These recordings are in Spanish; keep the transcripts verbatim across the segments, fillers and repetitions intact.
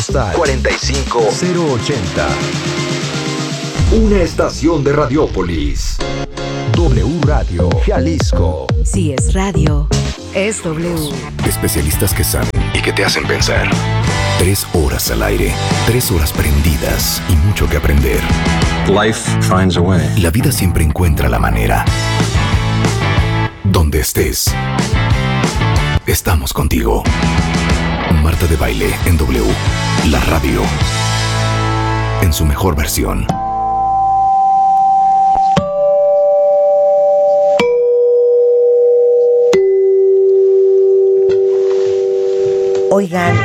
cuarenta y cinco cero ochenta. Una estación de Radiópolis. W Radio Jalisco. Si es radio, es W. Especialistas que saben y que te hacen pensar. Tres horas al aire, tres horas prendidas y mucho que aprender. Life finds a way. La vida siempre encuentra la manera. Donde estés, estamos contigo. Marta de Baile en W. La radio. En su mejor versión. Oigan,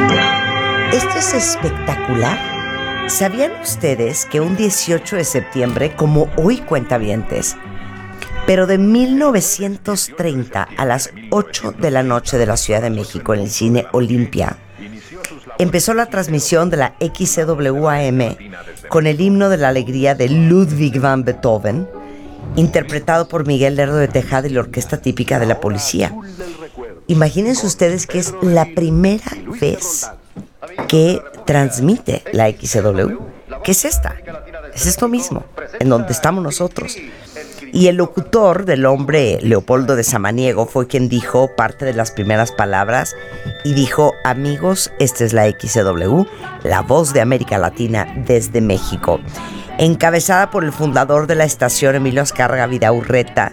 esto es espectacular. ¿Sabían ustedes que un dieciocho de septiembre, como hoy cuentavientes, pero de mil novecientos treinta a las ocho de la noche de la Ciudad de México en el Cine Olimpia, empezó la transmisión de la X C W A M con el himno de la alegría de Ludwig van Beethoven, interpretado por Miguel Lerdo de Tejada y la orquesta típica de la policía? Imagínense ustedes que es la primera vez que transmite la X C W. ¿Qué es esta? Es esto mismo, en donde estamos nosotros. Y el locutor del hombre Leopoldo de Samaniego fue quien dijo parte de las primeras palabras y dijo: amigos, esta es la X C W, la voz de América Latina desde México. Encabezada por el fundador de la estación, Emilio Azcárraga Vidaurreta,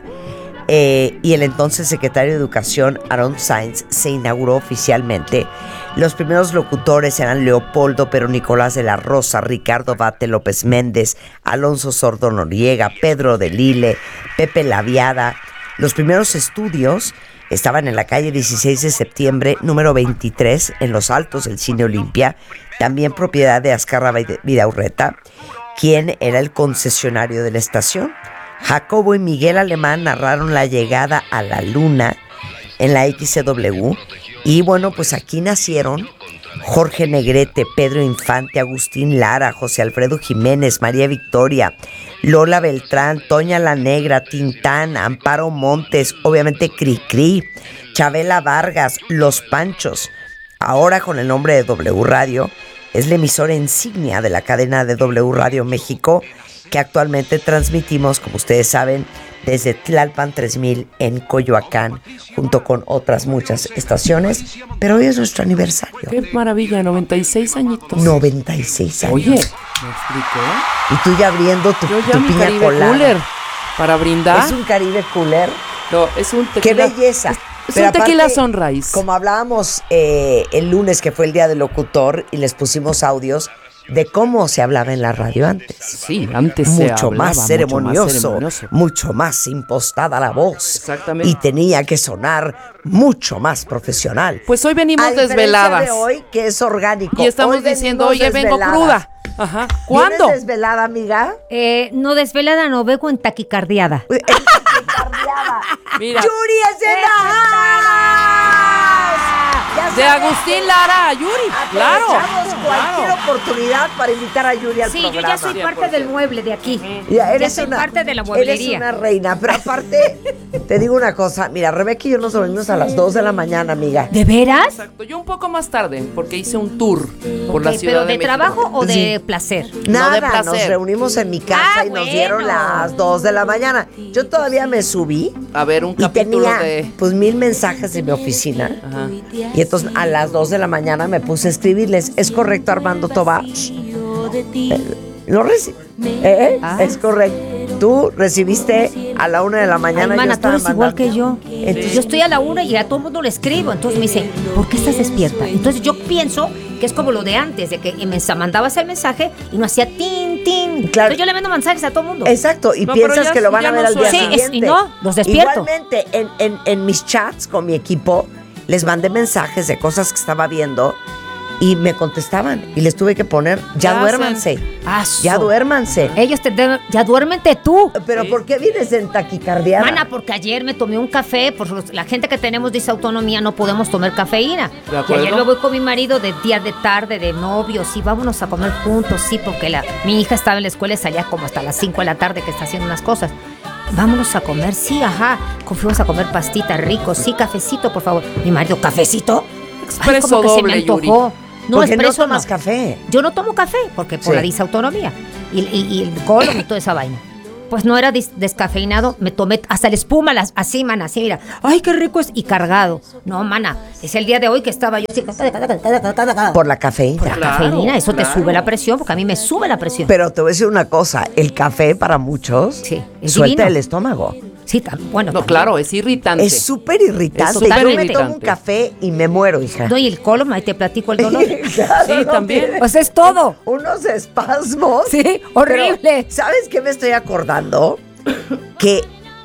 Eh, y el entonces secretario de Educación, Aarón Sainz, se inauguró oficialmente. Los primeros locutores eran Leopoldo Pero Nicolás de la Rosa, Ricardo Bate López Méndez, Alonso Sordo Noriega, Pedro de Lille, Pepe Laviada. Los primeros estudios estaban en la calle dieciséis de septiembre, número veintitrés, en los altos del Cine Olimpia, también propiedad de Azcárraga Vidaurreta, quien era el concesionario de la estación. Jacobo y Miguel Alemán narraron la llegada a la luna en la X C W. Y bueno, pues aquí nacieron Jorge Negrete, Pedro Infante, Agustín Lara, José Alfredo Jiménez, María Victoria, Lola Beltrán, Toña la Negra, Tintán, Amparo Montes, obviamente Cricri, Chabela Vargas, Los Panchos. Ahora con el nombre de W Radio, es la emisora insignia de la cadena de W Radio México, que actualmente transmitimos, como ustedes saben, desde Tlalpan tres mil en Coyoacán, junto con otras muchas estaciones, pero hoy es nuestro aniversario. ¡Qué maravilla! noventa y seis añitos. noventa y seis años. Oye, ¿me explicó? Y tú ya abriendo tu, Yo ya tu mi piña Caribe colada. Cooler para brindar. ¿Es un Caribe Cooler? No, es un tequila. ¡Qué belleza! Es, es Pero un tequila aparte, Sunrise. Como hablábamos eh, el lunes, que fue el día del locutor, y les pusimos audios de cómo se hablaba en la radio antes. Sí, antes mucho se hablaba, más ceremonioso, mucho más ceremonioso, mucho más impostada la voz. Exactamente. Y tenía que sonar mucho más profesional. Pues hoy venimos A diferencia desveladas. de hoy, que es orgánico. Y estamos Hoy diciendo, venimos oye, vengo desveladas. cruda. Ajá. ¿Cuándo? ¿Vienes desvelada, amiga? Eh, no, desvelada no, vengo en taquicardiada. Taquicardiada. Mira. ¡Yuri es en la house! Ya De sabes Agustín que Lara, Yuri. Claro. aprovechamos cualquier claro. oportunidad para invitar a Yuri al Sí, programa. yo ya soy parte del mueble de aquí. Ya eres ya soy una, parte de la eres mueblería. una reina, pero aparte, te digo una cosa, mira, Rebeca y yo nos dormimos a las dos de la mañana, amiga. ¿De veras? Exacto. Yo un poco más tarde, porque hice un tour por la Ok, ciudad ¿pero de, de México. trabajo o de Sí. placer? Nada, No, de placer. nos reunimos en mi casa Ah, y nos bueno. dieron las dos de la mañana. Yo todavía me subí A ver, un y capítulo tenía de... pues mil mensajes de mi oficina. Ajá. Y entonces a las dos de la mañana me puse a escribirles. ¿Es correcto, Armando Tobar? Eh, ¿Lo recibí? ¿Eh? Ah. Es correcto. Tú recibiste a la una de la mañana. Ay, yo mana, tú estaba eres igual mandando. que yo. Entonces, Yo estoy a la una y a todo el mundo le escribo. Entonces me dice, ¿por qué estás despierta? Entonces yo pienso que es como lo de antes, de que me mandabas el mensaje y no hacía tin, tin. Claro. Entonces yo le mando mensajes a todo el mundo. Exacto, y No, pero piensas ya- que lo van ya a ver no al día suena. Sí, es- siguiente. y no, los despierto. Igualmente, en, en, en mis chats con mi equipo, les mandé mensajes de cosas que estaba viendo y me contestaban. Y les tuve que poner, ya Ya duérmanse, Aso. ya duérmanse. Ellos te deben- ya duérmete tú. Pero Sí. ¿por qué vienes en taquicardia? Mana, porque ayer me tomé un café, por los- la gente que tenemos disautonomía no podemos tomar cafeína. De Y acuerdo. ayer me voy con mi marido de día de tarde, de novios, sí, vámonos a comer juntos, sí, porque la, mi hija estaba en la escuela y salía como hasta las cinco de la tarde que está haciendo unas cosas. Vámonos a comer, sí, ajá. Fuimos a comer pastita rico, sí, cafecito, por favor. Mi marido, ¿cafecito? Ay, Expreso como que se me doble, Yuri. antojó. No, porque no expreso tomas no. café. Yo no tomo café porque por Sí. la disautonomía y, y, y el colon y toda esa vaina. Pues no era dis- descafeinado, me tomé hasta la espuma, las, así, mana, así, mira. Ay, qué rico es. Y cargado. No, mana, es el día de hoy que estaba yo así. Por la cafeína. Por la Claro, cafeína, eso claro. te sube la presión, porque a mí me sube la presión. Pero te voy a decir una cosa, el café para muchos Sí, es suelta divino. el estómago. Sí, tam- bueno. No, también. claro, es irritante. Es súper irritante. Es Yo súper me tomo irritante. un café y me muero, hija. No, y el colon, ahí te platico el dolor. Claro, Sí, no también. tiene Pues es todo. Unos espasmos. Sí, horrible. Pero, ¿sabes qué me estoy acordando? Que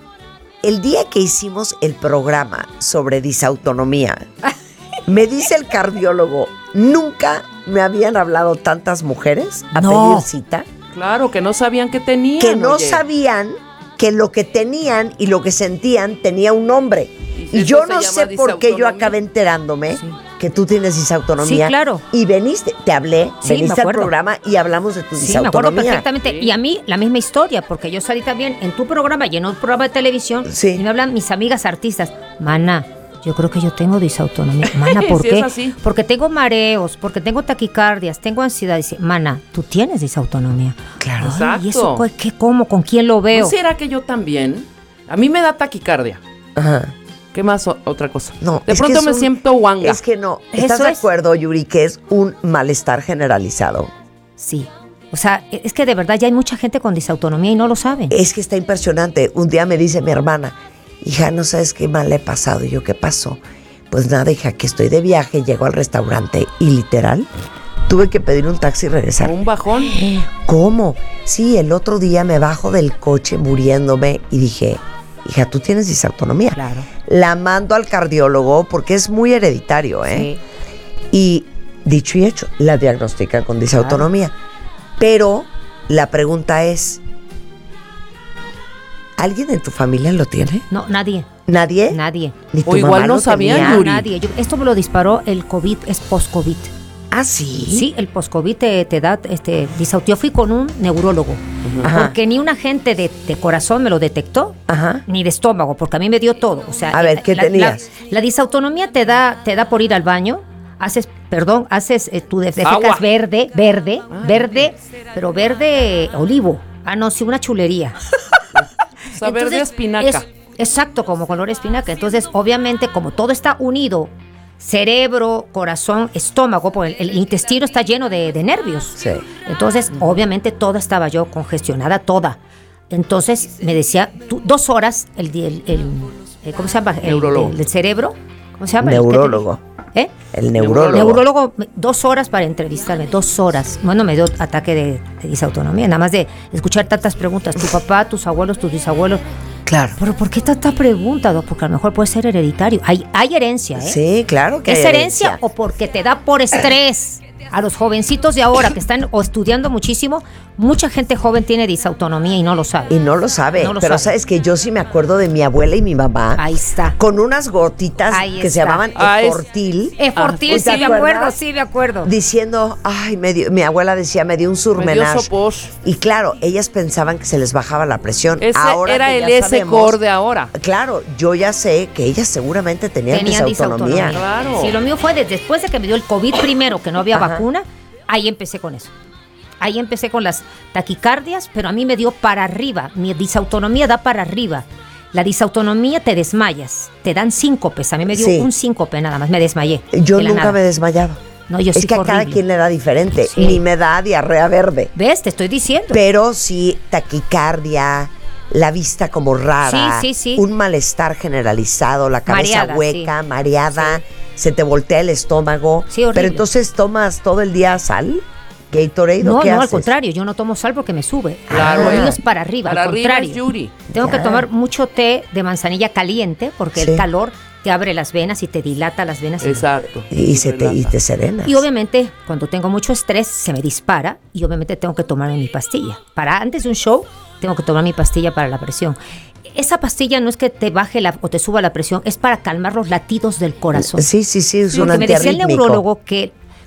el día que hicimos el programa sobre disautonomía, me dice el cardiólogo, nunca me habían hablado tantas mujeres a No. pedir cita, Claro, que no sabían que tenían. que no oye. sabían que lo que tenían y lo que sentían tenía un nombre. Y Y eso yo se no llama sé por qué yo disautonomía. acabé enterándome Sí. que tú tienes disautonomía. Sí, claro. Y veniste, te hablé, Sí, me veniste al acuerdo. programa y hablamos de tu Sí, me acuerdo disautonomía. perfectamente. Sí. Y a mí, la misma historia, porque yo salí también en tu programa y en un programa de televisión. Sí. Y me hablan mis amigas artistas. Mana, yo creo que yo tengo disautonomía. Mana, ¿por Sí, qué? es así. Porque tengo mareos, porque tengo taquicardias, tengo ansiedad. Dice, mana, tú tienes disautonomía. Claro. Ay, Exacto. ¿y eso qué, qué, cómo? ¿Con quién lo veo? ¿No será que yo también? A mí me da taquicardia. Ajá. ¿Qué más o- otra cosa? No, de es pronto que es me un- siento guanga. Es que no. Eso ¿Estás de es. acuerdo, Yuri, que es un malestar generalizado? Sí. O sea, es que de verdad ya hay mucha gente con disautonomía y no lo saben. Es que está impresionante. Un día me dice mi hermana, hija, no sabes qué mal le he pasado. Y yo, ¿qué pasó? Pues nada, hija, que estoy de viaje, llego al restaurante y literal tuve que pedir un taxi y regresar. Un bajón. ¿Cómo? Sí, el otro día me bajo del coche muriéndome y dije, hija, tú tienes disautonomía. Claro. La mando al cardiólogo porque es muy hereditario, ¿eh? Sí. Y dicho y hecho, la diagnostican con disautonomía. Pero la pregunta es, ¿alguien en tu familia lo tiene? No, nadie. ¿Nadie? Nadie. Ni tu O igual mamá no lo sabían, tenía. Yuri. Nadie. Yo- esto me lo disparó el COVID, es post-COVID. ¿Ah, sí? Sí, el post-COVID te, te da este, disautonomía. Yo fui con un neurólogo, Ajá. porque ni un agente de, de corazón me lo detectó, Ajá. ni de estómago, porque a mí me dio todo. O sea, A ver, la- ¿qué la, tenías? La, la disautonomía te da, te da por ir al baño, haces, perdón, haces eh, tu def- Agua. defecas verde, verde, verde, pero verde olivo. Ah, no, sí, una chulería. Saber de Entonces, espinaca. es- exacto, como color espinaca. Entonces, obviamente, como todo está unido, cerebro, corazón, estómago, pues el, el intestino está lleno de, de nervios. Sí. Entonces, obviamente, toda estaba yo congestionada, toda. Entonces, me decía, tú, dos horas, el, di- el, el- el- ¿cómo se llama? El, Neurólogo. el- el cerebro, ¿cómo se llama? El que te- Neurólogo. ¿Eh? El neurólogo. Neurólogo, me- dos horas para entrevistarme, dos horas. Bueno, me dio ataque de, de disautonomía, nada más de escuchar tantas preguntas. Tu papá, tus abuelos, tus bisabuelos. Claro. ¿Pero por qué tanta pregunta, doc? Porque a lo mejor puede ser hereditario. Hay, hay herencia, ¿eh? Sí, claro que ¿Es hay herencia o porque te da por estrés? A los jovencitos de ahora que están o estudiando muchísimo, mucha gente joven tiene disautonomía y no lo sabe. Y no lo sabe. No lo pero sabe. sabes que yo sí me acuerdo de mi abuela y mi mamá Ahí está. con unas gotitas Ahí que se está. llamaban Ah, es- Efortil. Efortil, ¿te sí me acuerdas? acuerdo, sí me acuerdo. Diciendo, ay, me dio- mi abuela decía, me dio un Me dio surmenage. sopor. Y claro, ellas pensaban que se les bajaba la presión. Ese Ahora era que el ya S sabemos- core de ahora. Claro, yo ya sé que ellas seguramente tenían, Tenían disautonomía. disautonomía. Claro. Sí, lo mío fue de- después de que me dio el COVID primero, que no había Ajá. vacuna, ahí empecé con eso. Ahí empecé con las taquicardias, pero a mí me dio para arriba. Mi disautonomía da para arriba. La disautonomía te desmayas, te dan síncopes. A mí me dio Sí. un síncope nada más, me desmayé. Yo de la nunca nada. me desmayaba. No, yo es sí que a fue cada horrible. quien le da diferente. Sí. Ni me da diarrea verde. ¿Ves? Te estoy diciendo. Pero sí, taquicardia, la vista como rara, Sí, sí, sí. un malestar generalizado, la cabeza Mareada, hueca, sí. mareada, se te voltea el estómago. Sí, horrible. Pero entonces tomas todo el día sal, Gatorade, ¿o No, qué no, al haces? contrario, yo no tomo sal porque me sube. Claro, Lo ya. mío es para arriba, Para al arriba contrario. es Yuri. Tengo que Ya. tomar mucho té de manzanilla caliente porque Sí. el calor te abre las venas y te dilata las venas. Exacto. Y, se te, y Relata. te serenas. Y obviamente, cuando tengo mucho estrés, se me dispara y obviamente tengo que tomarme mi pastilla. Para antes de un show, tengo que tomar mi pastilla para la presión. Esa pastilla no es que te baje la, o te suba la presión, es para calmar los latidos del corazón. Sí, sí, sí, es un Porque me decía el antiarrítmico. neurólogo que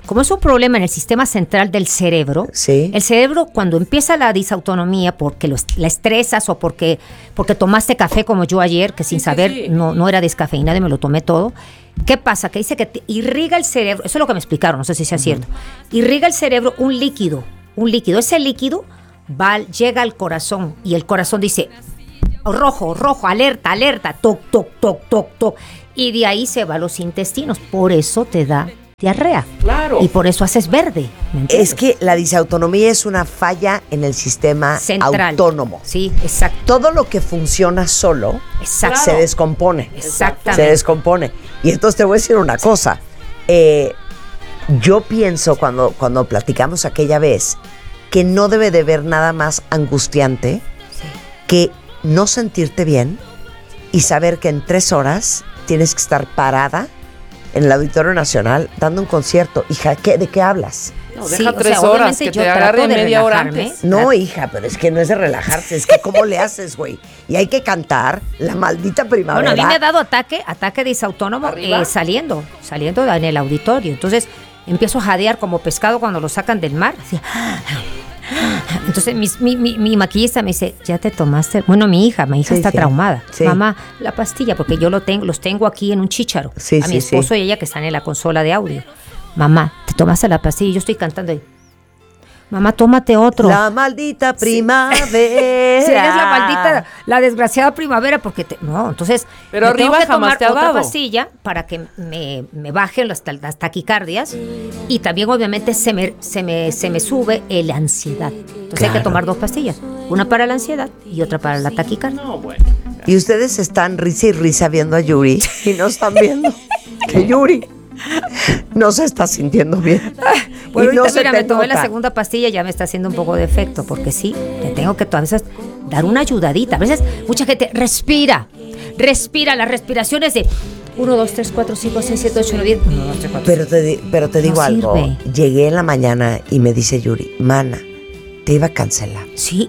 como es un problema en el sistema central del cerebro, Sí. el cerebro cuando empieza la disautonomía porque lo, la estresas o porque, porque tomaste café como yo ayer, que sin Sí, sí, saber sí. No, no era descafeinado y me lo tomé todo. ¿Qué pasa? Que dice que te irriga el cerebro, eso es lo que me explicaron, no sé si sea cierto, irriga el cerebro un líquido, un líquido, ese líquido va, llega al corazón y el corazón dice, rojo, rojo, alerta, alerta, toc, toc, toc, toc, toc, y de ahí se va a los intestinos, por eso te da diarrea. Claro. Y por eso haces verde. ¿me entiendes? Es que la disautonomía es una falla en el sistema Central. autónomo. Sí, exacto. Todo lo que funciona solo Exacto. se descompone. Exactamente. Se descompone. Y entonces te voy a decir una cosa. Eh, yo pienso cuando, cuando platicamos aquella vez que no debe de haber nada más angustiante que no sentirte bien y saber que en tres horas tienes que estar parada en el Auditorio Nacional dando un concierto. Hija, ¿qué, ¿de qué hablas? No, Sí, deja o tres sea, horas, obviamente que yo te trato agarren de media hora relajarme. antes. No, hija, pero es que no es de relajarse, es que ¿cómo le haces, güey? Y hay que cantar la maldita primavera. Bueno, a mí me ha dado ataque, ataque disautónomo ¿Arriba? eh, saliendo, saliendo en el auditorio. Entonces empiezo a jadear como pescado cuando lo sacan del mar. Así. Entonces mi, mi, mi, mi maquillista me dice, ¿ya te tomaste? Bueno, mi hija, mi hija Sí, está sí. traumada. Sí. Mamá, la pastilla, porque yo lo tengo, los tengo aquí en un chícharo. Sí, a mi sí, esposo sí. y ella que están en la consola de audio. Mamá, ¿te tomaste la pastilla? Y yo estoy cantando ahí. Mamá, tómate otro. La maldita primavera. Sí, eres la maldita, la desgraciada primavera, porque te, no, entonces Pero me tengo arriba que jamás tomar te ha otra dado. pastilla para que me, me bajen las, las taquicardias y también obviamente se me, se me, se me sube la ansiedad. Entonces hay que Claro. tomar dos pastillas, una para la ansiedad y otra para la taquicardia. No, bueno. Y ustedes están risa y risa viendo a Yuri y no están viendo que Yuri no se está sintiendo bien. Bueno, y no ahorita, se mira, te me tomé la nota. segunda pastilla, ya me está haciendo un poco de efecto, porque sí, le tengo que a veces dar una ayudadita. A veces mucha gente respira, respira, las respiraciones de uno, dos, tres, cuatro, cinco, seis, siete, ocho, nueve, diez, uno, dos, tres, cuatro. Pero te, di- pero te No digo algo. sirve. Llegué en la mañana y me dice Yuri, mana, te iba a cancelar. Sí,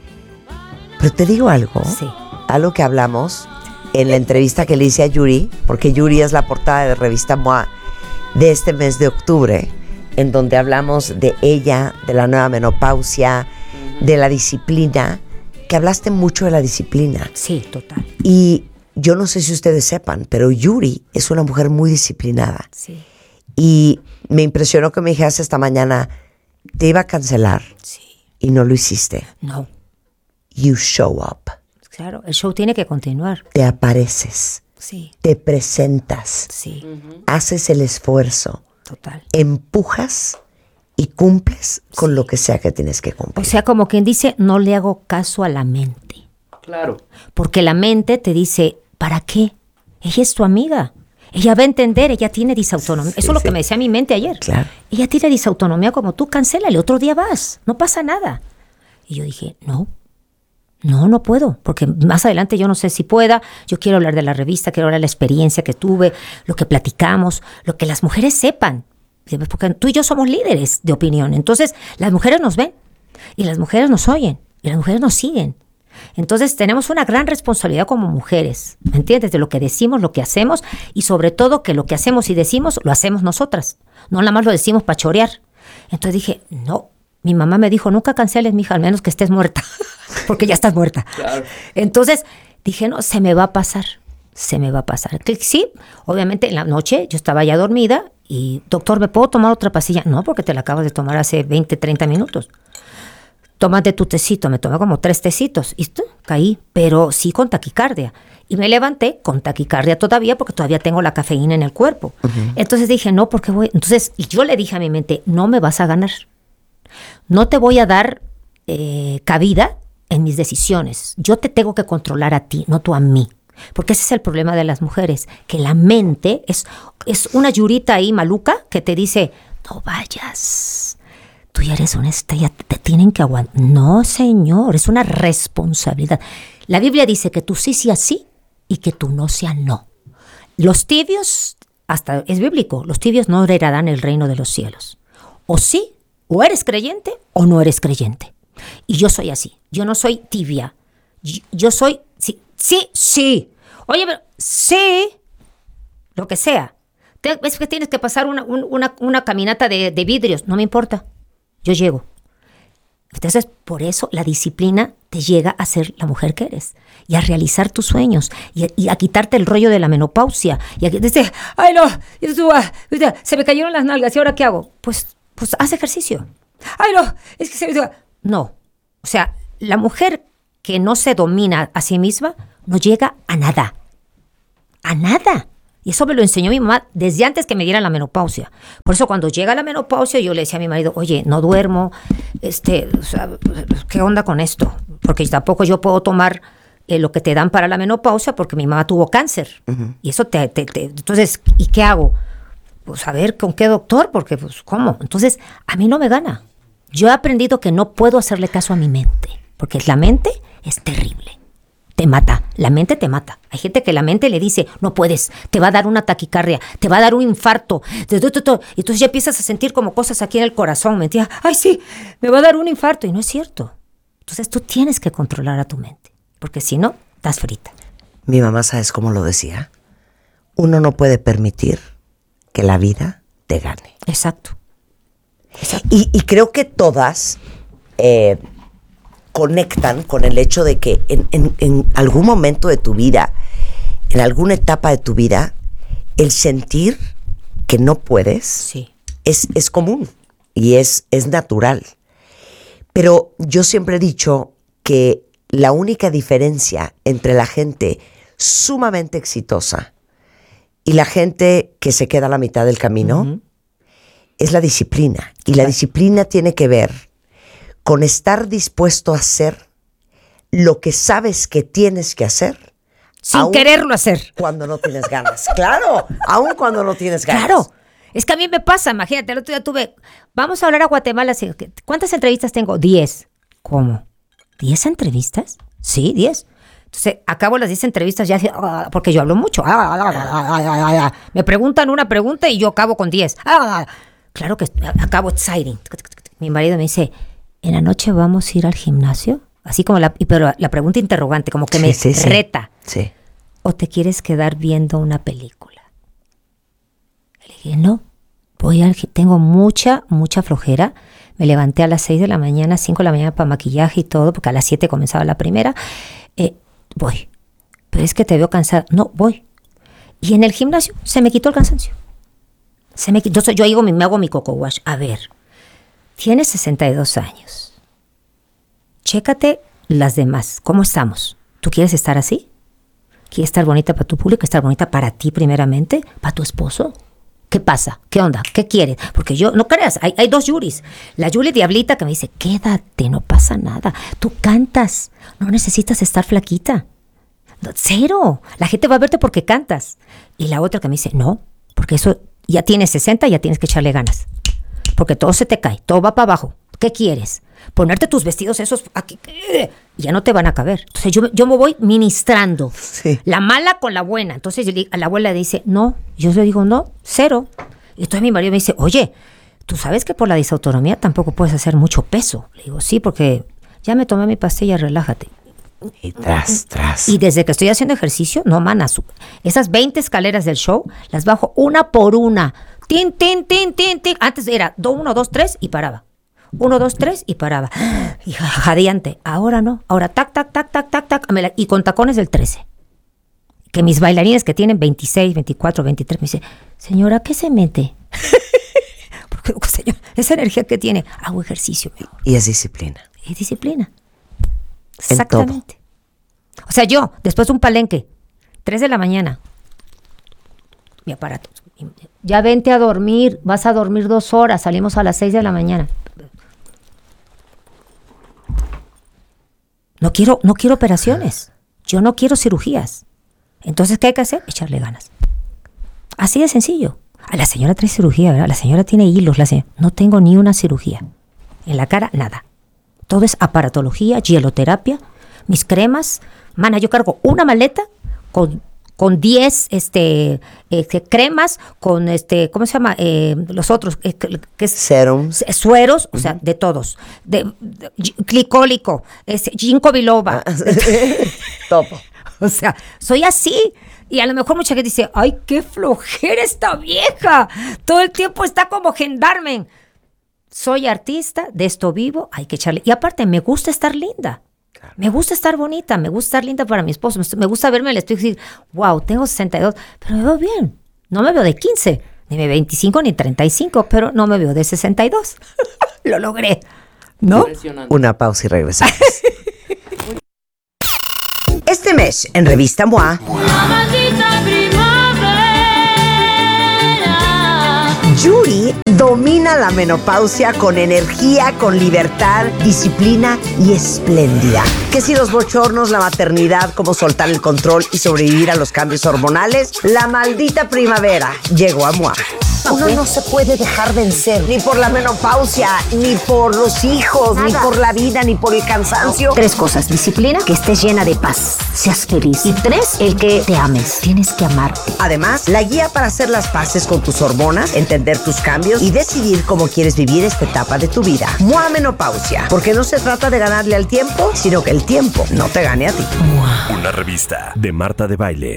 Pero te digo algo. sí. Algo que hablamos en la entrevista que le hice a Yuri, porque Yuri es la portada de Revista M O A de este mes de octubre, en donde hablamos de ella, de la nueva menopausia, de la disciplina, que hablaste mucho de la disciplina. Sí, total. Y yo no sé si ustedes sepan, pero Yuri es una mujer muy disciplinada. Sí, Y me impresionó que me dijeras esta mañana, te iba a cancelar sí. y no lo hiciste. No, You show up. claro, el show tiene que continuar. Te apareces, Sí, te presentas, sí, haces el esfuerzo, total. empujas y cumples con lo que sea que tienes que cumplir. O sea, como quien dice, no le hago caso a la mente. Claro. Porque la mente te dice, ¿para qué? Ella es tu amiga. Ella va a entender, ella tiene disautonomía. Sí, Eso es lo sí. que me decía mi mente ayer. Claro. Ella tiene disautonomía como tú, cancélale, otro día vas, no pasa nada. Y yo dije, no, no, no puedo, porque más adelante yo no sé si pueda. Yo quiero hablar de la revista, quiero hablar de la experiencia que tuve, lo que platicamos, lo que las mujeres sepan. Porque tú y yo somos líderes de opinión. Entonces, las mujeres nos ven y las mujeres nos oyen y las mujeres nos siguen. Entonces tenemos una gran responsabilidad como mujeres, ¿me entiendes? De lo que decimos, lo que hacemos y sobre todo que lo que hacemos y decimos lo hacemos nosotras, no nada más lo decimos para chorear. Entonces dije, no, mi mamá me dijo, nunca canceles, mija, al menos que estés muerta, porque ya estás muerta. Claro. Entonces dije, no, se me va a pasar, se me va a pasar. Que sí, obviamente en la noche yo estaba ya dormida y, doctor, ¿me puedo tomar otra pastilla? No, porque te la acabas de tomar hace veinte, treinta minutos. Tómate tu tecito, me tomé como tres tecitos y ¡tum! Caí, pero sí con taquicardia. Y me levanté con taquicardia todavía porque todavía tengo la cafeína en el cuerpo. Uh-huh. Entonces dije, no, porque voy... Entonces yo le dije a mi mente, no me vas a ganar. No te voy a dar eh, cabida en mis decisiones. Yo te tengo que controlar a ti, no tú a mí. Porque ese es el problema de las mujeres, que la mente es, es una yurita ahí maluca que te dice, no vayas. Tú ya eres una estrella, te tienen que aguantar. No, señor, es una responsabilidad. La Biblia dice que tú sí sea sí y que tú no sea no. Los tibios, hasta es bíblico, los tibios no heredarán el reino de los cielos. O sí, o eres creyente o no eres creyente. Y yo soy así, yo no soy tibia. Yo, yo soy, sí, sí, sí. Oye, pero sí, lo que sea. te- es que tienes que pasar una, un- una, una caminata de, de vidrios. No me importa. Yo llego. Entonces, por eso la disciplina te llega a ser la mujer que eres y a realizar tus sueños y a, y a quitarte el rollo de la menopausia. Y a que dices, ay no, eso, ah, se me cayeron las nalgas, ¿y ahora qué hago? Pues, pues haz ejercicio. Ay no, es que se me... No, o sea, la mujer que no se domina a sí misma no llega a nada. A nada. Y eso me lo enseñó mi mamá desde antes que me diera la menopausia. Por eso cuando llega la menopausia yo le decía a mi marido, oye, no duermo, este, o sea, ¿qué onda con esto? Porque tampoco yo puedo tomar eh, lo que te dan para la menopausia porque mi mamá tuvo cáncer. Uh-huh. Y eso te, te, te... Entonces, ¿y qué hago? Pues a ver, ¿con qué doctor? Porque, pues, ¿cómo? Entonces, a mí no me gana. Yo he aprendido que no puedo hacerle caso a mi mente. Porque la mente es terrible. Te mata, la mente te mata. Hay gente que la mente le dice, no puedes, te va a dar una taquicardia, te va a dar un infarto. Y entonces ya empiezas a sentir como cosas aquí en el corazón, ¿me entiendes? Ay, sí, me va a dar un infarto. Y no es cierto. Entonces tú tienes que controlar a tu mente, porque si no, estás frita. Mi mamá, ¿sabes cómo lo decía? Uno no puede permitir que la vida te gane. Exacto. Exacto. Y, y creo que todas... Eh, conectan con el hecho de que en, en, en algún momento de tu vida, en alguna etapa de tu vida, el sentir que no puedes sí. es, es común y es, es natural. Pero yo siempre he dicho que la única diferencia entre la gente sumamente exitosa y la gente que se queda a la mitad del camino uh-huh. es la disciplina. Y la disciplina tiene que ver con estar dispuesto a hacer lo que sabes que tienes que hacer. Sin quererlo hacer. Cuando no tienes ganas. Claro, aún cuando no tienes ganas. Claro. Es que a mí me pasa, imagínate, el otro día tuve... Vamos a hablar a Guatemala. ¿Cuántas entrevistas tengo? Diez. ¿Cómo? ¿Diez entrevistas? Sí, diez. Entonces, acabo las diez entrevistas ya... Porque yo hablo mucho. Me preguntan una pregunta y yo acabo con diez. Claro que acabo exciting. Mi marido me dice... ¿En la noche vamos a ir al gimnasio? Así como la... Pero la pregunta interrogante, como que me sí, sí, reta. Sí. ¿O te quieres quedar viendo una película? Le dije, no. Voy al... Tengo mucha, mucha flojera. Me levanté a las seis de la mañana, cinco de la mañana para maquillaje y todo, porque a las siete comenzaba la primera. Eh, voy. Pero es que te veo cansada. No, voy. Y en el gimnasio se me quitó el cansancio. Se me quitó. Entonces yo digo, me hago mi coco wash. A ver... Tienes sesenta y dos años. Chécate las demás. ¿Cómo estamos? ¿Tú quieres estar así? ¿Quieres estar bonita para tu público? ¿Estar bonita para ti primeramente? ¿Para tu esposo? ¿Qué pasa? ¿Qué onda? ¿Qué quieres? Porque yo, no creas, hay, hay dos Yuris. La Yuri Diablita que me dice, quédate, no pasa nada. Tú cantas, no necesitas estar flaquita. No, cero. La gente va a verte porque cantas. Y la otra que me dice, no, porque eso ya tienes sesenta, ya tienes que echarle ganas. Porque todo se te cae, todo va para abajo. ¿Qué quieres? Ponerte tus vestidos esos aquí, ya no te van a caber. Entonces yo, yo me voy ministrando. Sí. La mala con la buena. Entonces yo, a la abuela le dice, no. Yo le digo, no, cero. Y entonces mi marido me dice, oye, ¿tú sabes que por la disautonomía tampoco puedes hacer mucho peso? Le digo, sí, porque ya me tomé mi pastilla, relájate. Y tras, tras. Y desde que estoy haciendo ejercicio, no, mana, esas veinte escaleras del show, las bajo una por una. Tin, tin, tin, tin, tin. Antes era uno, dos, tres y paraba. Uno, dos, tres y paraba. Y jadeante. Ahora no. Ahora tac, tac, tac, tac, tac, tac. Y con tacones del trece. Que mis bailarines que tienen veintiséis, veinticuatro, veintitrés me dicen, señora, ¿qué se mete? Porque, señor, esa energía que tiene, hago ejercicio. Mejor. Y es disciplina. Es disciplina. Exactamente. O sea, yo, después de un palenque, tres de la mañana, mi aparato. Ya vente a dormir, vas a dormir dos horas, salimos a las seis de la mañana. No quiero, no quiero operaciones, yo no quiero cirugías. Entonces, ¿qué hay que hacer? Echarle ganas. Así de sencillo. A la señora trae cirugía, ¿verdad? La señora tiene hilos, la señora. No tengo ni una cirugía. En la cara, nada. Todo es aparatología, hieloterapia, mis cremas. Mana, yo cargo una maleta con... con diez este, eh, cremas, con este, ¿cómo se llama? Eh, los otros, eh, que es serums, sueros, o uh-huh. sea, de todos. De, de, de glicólico, es, ginkgo biloba. Topo. O sea, soy así. Y a lo mejor mucha gente dice, ay, qué flojera esta vieja. Todo el tiempo está como gendarme. Soy artista, de esto vivo, hay que echarle. Y aparte, me gusta estar linda. Me gusta estar bonita, me gusta estar linda para mi esposo. Me gusta verme al espejo y decir, wow, tengo sesenta y dos, pero me veo bien. No me veo de quince, ni de veinticinco, ni treinta y cinco, pero no me veo de sesenta y dos. Lo logré, ¿no? Una pausa y regresamos. Este mes, en Revista M O A, Yuri domina la menopausia con energía, con libertad, disciplina y espléndida. Que si los bochornos, la maternidad, cómo soltar el control y sobrevivir a los cambios hormonales, la maldita primavera llegó a M O A. Uno no se puede dejar vencer, ni por la menopausia, ni por los hijos, Nada. ni por la vida, ni por el cansancio. Tres cosas: disciplina, que estés llena de paz, seas feliz. Y tres, el que te ames, tienes que amarte. Además, la guía para hacer las paces con tus hormonas, entender tus cambios y decidir cómo quieres vivir esta etapa de tu vida. M O A Menopausia, porque no se trata de ganarle al tiempo, sino que el tiempo no te gane a ti. M O A. Una revista de Marta de Baile.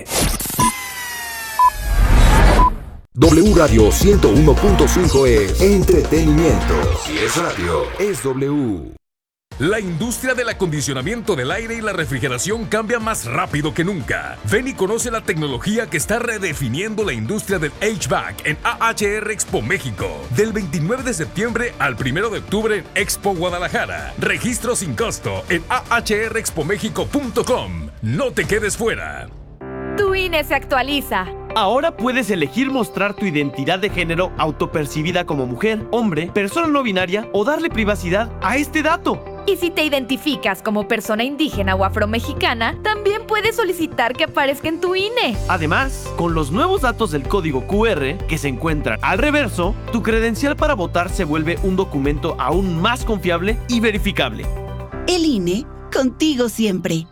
W Radio ciento uno punto cinco es entretenimiento. Si es radio, es W. La industria del acondicionamiento del aire y la refrigeración cambia más rápido que nunca. Ven y conoce la tecnología que está redefiniendo la industria del H V A C en A H R Expo México. Del veintinueve de septiembre al primero de octubre en Expo Guadalajara. Registro sin costo en a h r expo mexico punto com. No te quedes fuera. Tu I N E se actualiza. Ahora puedes elegir mostrar tu identidad de género autopercibida como mujer, hombre, persona no binaria o darle privacidad a este dato. Y si te identificas como persona indígena o afromexicana, también puedes solicitar que aparezca en tu I N E. Además, con los nuevos datos del código Q R que se encuentran al reverso, tu credencial para votar se vuelve un documento aún más confiable y verificable. El I N E, contigo siempre.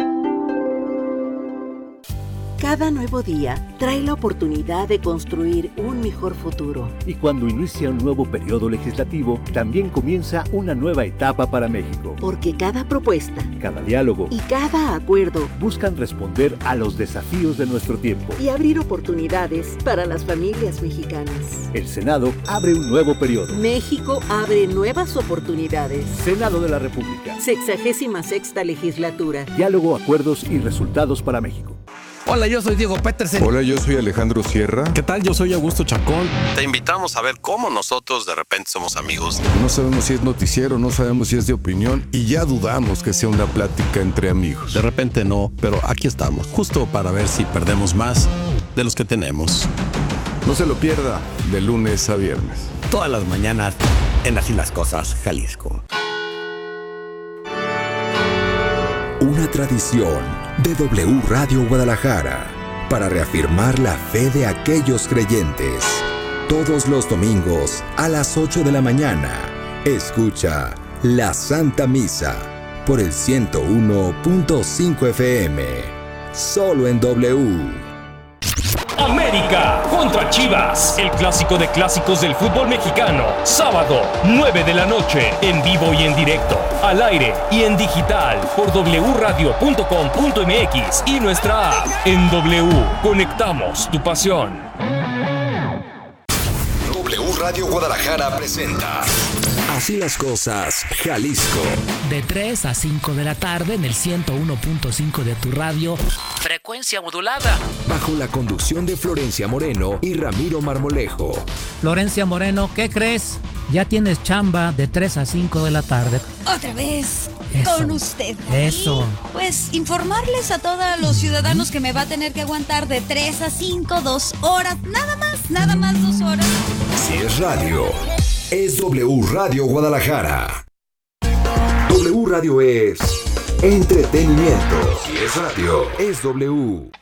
Cada nuevo día trae la oportunidad de construir un mejor futuro. Y cuando inicia un nuevo periodo legislativo, también comienza una nueva etapa para México. Porque cada propuesta, cada diálogo y cada acuerdo buscan responder a los desafíos de nuestro tiempo y abrir oportunidades para las familias mexicanas. El Senado abre un nuevo periodo. México abre nuevas oportunidades. Senado de la República. Sexagésima sexta legislatura. Diálogo, acuerdos y resultados para México. Hola, yo soy Diego Petersen. Hola, yo soy Alejandro Sierra. ¿Qué tal? Yo soy Augusto Chacón. Te invitamos a ver cómo nosotros de repente somos amigos. No sabemos si es noticiero, no sabemos si es de opinión y ya dudamos que sea una plática entre amigos. De repente no, pero aquí estamos, justo para ver si perdemos más de los que tenemos. No se lo pierda, de lunes a viernes. Todas las mañanas en Así las Cosas, Jalisco. Una tradición de W Radio Guadalajara para reafirmar la fe de aquellos creyentes. Todos los domingos a las ocho de la mañana, escucha la Santa Misa por el ciento uno punto cinco F M, solo en W. América contra Chivas, el clásico de clásicos del fútbol mexicano. Sábado, nueve de la noche, en vivo y en directo, al aire y en digital, por w radio punto com punto m x y nuestra app. En W, conectamos tu pasión. W Radio Guadalajara presenta Así las Cosas, Jalisco. De tres a cinco de la tarde en el ciento uno punto cinco de tu radio. Frecuencia modulada. Bajo la conducción de Florencia Moreno y Ramiro Marmolejo. Florencia Moreno, ¿qué crees? Ya tienes chamba de tres a cinco de la tarde. Otra vez Eso. con usted. Eso. Y, pues informarles a todos los ciudadanos que me va a tener que aguantar de tres a cinco, dos horas. Nada más, nada más dos horas. Si es radio, es W Radio Guadalajara. W Radio es entretenimiento. Si es radio, es W.